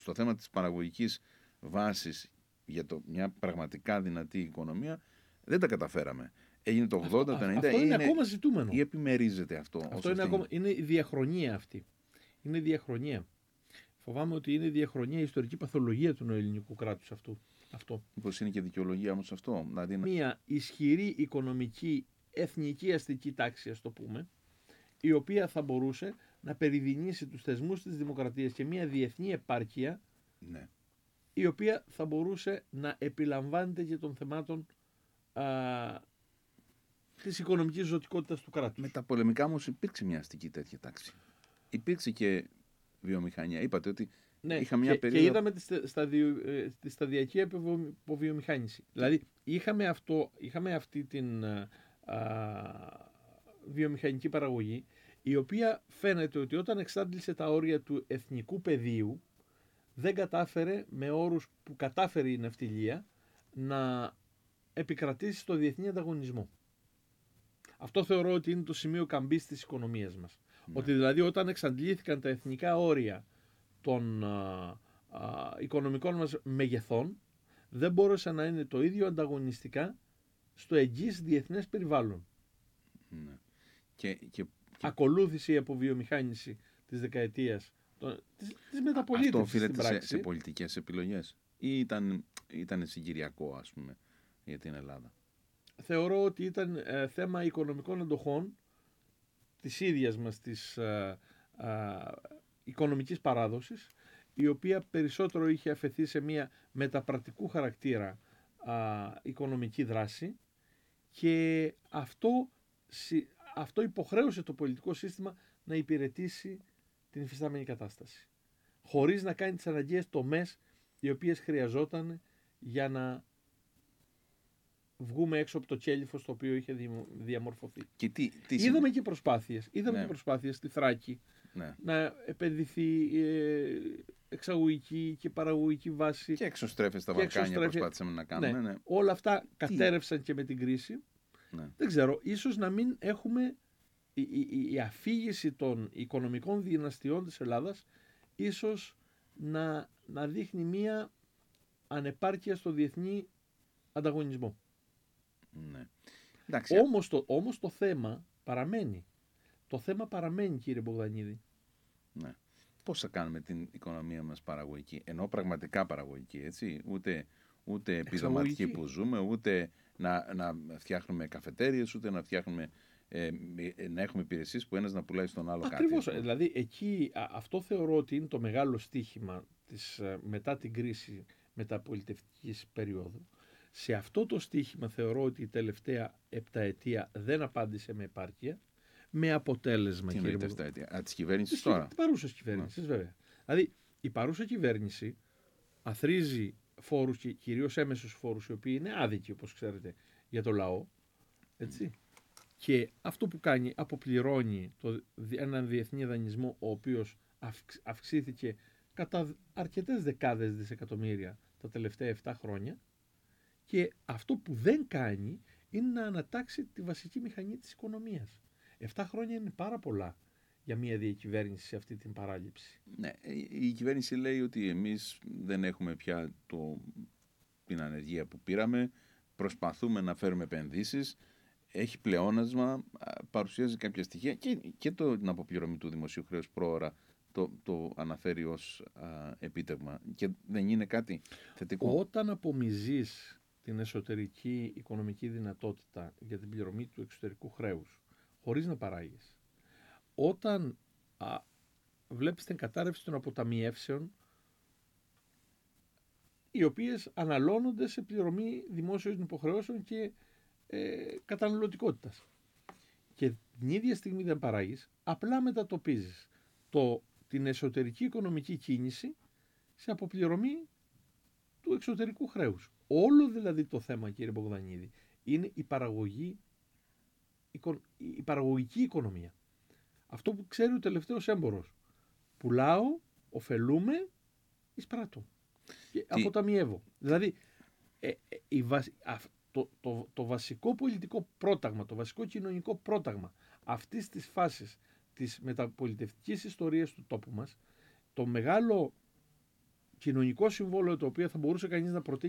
στο θέμα της παραγωγικής βάσης για μια πραγματικά δυνατή οικονομία, δεν τα καταφέραμε. Έγινε το 80, το 90. Αυτό είναι ακόμα ζητούμενο. Ή επιμερίζεται αυτό? Είναι η διαχρονία αυτή. Είναι διαχρονία. Φοβάμαι ότι είναι διαχρονία η ιστορική παθολογία του ελληνικού κράτους αυτό. Μήπως είναι και δικαιολογία όμως αυτό? Δηλαδή... Μια ισχυρή οικονομική, εθνική αστική τάξη, ας το πούμε, η οποία θα μπορούσε να περιδυνήσει τους θεσμούς της δημοκρατίας και μια διεθνή επάρκεια, ναι, η οποία θα μπορούσε να επιλαμβάνεται και των θεμάτων της οικονομικής ζωτικότητας του κράτους. Με τα πολεμικά όμως υπήρξε μια αστική τέτοια τάξη. Υπήρξε και βιομηχανία. Είπατε ότι είχα μια περίοδο... Και είδαμε τη σταδιακή αποβιομηχάνηση. Δηλαδή είχαμε αυτή την βιομηχανική παραγωγή, η οποία φαίνεται ότι όταν εξάντλησε τα όρια του εθνικού πεδίου, δεν κατάφερε με όρους που κατάφερε η ναυτιλία να επικρατήσει στο διεθνή ανταγωνισμό. Αυτό θεωρώ ότι είναι το σημείο καμπής της οικονομίας μας. Ναι. Ότι δηλαδή όταν εξαντλήθηκαν τα εθνικά όρια των οικονομικών μας μεγεθών, δεν μπόρεσε να είναι το ίδιο ανταγωνιστικά στο εγγύς διεθνές περιβάλλον. Ναι. Ακολούθησε η αποβιομηχάνηση της δεκαετίας της μεταπολίτευσης. Αυτό οφείλεται σε πολιτικές επιλογές ή ήταν συγκυριακό, ας πούμε, για την Ελλάδα? Θεωρώ ότι ήταν θέμα οικονομικών αντοχών της ίδιας μας της οικονομικής παράδοσης, η οποία περισσότερο είχε αφαιθεί σε μια μεταπρακτικού χαρακτήρα οικονομική δράση, και αυτό υποχρέωσε το πολιτικό σύστημα να υπηρετήσει την υφιστάμενη κατάσταση, χωρίς να κάνει τις αναγκαίες τομές οι οποίες χρειαζόταν για να βγούμε έξω από το κέλυφο στο οποίο είχε διαμορφωθεί. Και είδαμε και προσπάθειες. Και προσπάθειες στη Θράκη, ναι, να επενδυθεί εξαγωγική και παραγωγική βάση. Και εξωστρέφες στα Βαλκάνια προσπάθησαμε να κάνουμε. Ναι. Όλα αυτά κατέρευσαν και με την κρίση. Ναι. Δεν ξέρω, ίσως να μην έχουμε η αφήγηση των οικονομικών δυναστιών της Ελλάδας, ίσως να δείχνει μία ανεπάρκεια στο διεθνή ανταγωνισμό. Ναι. Όμως το θέμα παραμένει. Το θέμα παραμένει, κύριε Μπογδανίδη. Ναι. Πώς θα κάνουμε την οικονομία μας παραγωγική, ενώ πραγματικά παραγωγική, έτσι, ούτε επιδοματική που ζούμε, ούτε να φτιάχνουμε καφετέριες, ούτε να φτιάχνουμε να έχουμε υπηρεσίες που ένας να πουλάει στον άλλο κάτι. Ακριβώς, δηλαδή εκεί αυτό θεωρώ ότι είναι το μεγάλο στίχημα μετά την κρίση μεταπολιτευτικής περίοδου. Σε αυτό το στίχημα θεωρώ ότι η τελευταία επταετία δεν απάντησε με επάρκεια, με αποτέλεσμα. Τι εννοείται επταετία? Της κυβέρνησης τώρα? Της παρούσας κυβέρνησης, βέβαια. Δηλαδή η παρούσα κυβέρνηση αθρίζει φόρους, και κυρίως έμεσους φόρους, οι οποίοι είναι άδικοι, όπως ξέρετε, για το λαό. Έτσι. Και αυτό που κάνει, αποπληρώνει έναν διεθνή δανεισμό, ο οποίος αυξήθηκε κατά αρκετές δεκάδες δισεκατομμύρια τα τελευταία 7 χρόνια, και αυτό που δεν κάνει είναι να ανατάξει τη βασική μηχανή της οικονομίας. 7 χρόνια είναι πάρα πολλά για μια διακυβέρνηση σε αυτή την παράληψη. Ναι, η κυβέρνηση λέει ότι εμείς δεν έχουμε πια την ανεργία που πήραμε, προσπαθούμε να φέρουμε επενδύσεις, έχει πλεόνασμα, παρουσιάζει κάποια στοιχεία και την αποπληρωμή του δημοσίου χρέους πρόωρα το αναφέρει ως επίτευγμα, και δεν είναι κάτι θετικό. Όταν απομυζείς την εσωτερική οικονομική δυνατότητα για την πληρωμή του εξωτερικού χρέους χωρίς να παράγεις, όταν βλέπεις την κατάρρευση των αποταμιεύσεων, οι οποίες αναλώνονται σε πληρωμή δημόσιων υποχρεώσεων και καταναλωτικότητας, και την ίδια στιγμή δεν παράγεις, απλά μετατοπίζεις την εσωτερική οικονομική κίνηση σε αποπληρωμή του εξωτερικού χρέους. Όλο δηλαδή το θέμα, κύριε Μπογδανίδη, είναι η παραγωγική οικονομία. Αυτό που ξέρει ο τελευταίος έμπορος. Πουλάω, ωφελούμε, εισπράττω και αποταμιεύω. Δηλαδή το βασικό πολιτικό πρόταγμα, το βασικό κοινωνικό πρόταγμα αυτής της φάσης της μεταπολιτευτικής ιστορίας του τόπου μας, το μεγάλο κοινωνικό συμβόλαιο το οποίο θα μπορούσε κανείς να προτείνει